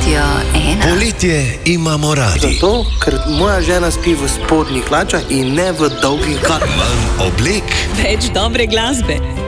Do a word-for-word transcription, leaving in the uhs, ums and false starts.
Radio ena. Poletje imamo radi. Zato, ker moja žena spi v spodnjih hlačah in ne v dolgih hlačah. Manj oblek, Več dobre glasbe.